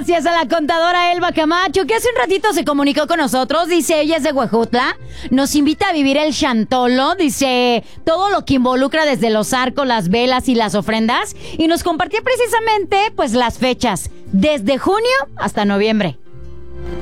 gracias a la contadora Elba Camacho, que hace un ratito se comunicó con nosotros. Dice, ella es de Huejutla. Nos invita a vivir el Chantolo. Dice, todo lo que involucra desde los arcos, las velas y las ofrendas. Y nos compartió precisamente, pues, las fechas. Desde junio hasta noviembre.